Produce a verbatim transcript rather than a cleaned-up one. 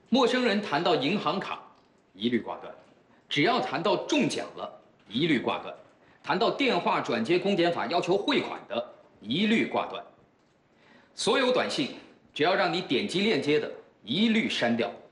陌生人谈到银行卡，一律挂断；只要谈到中奖了，一律挂断；谈到电话转接公检法要求汇款的，一律挂断。所有短信只要让你点击链接的，一律删掉。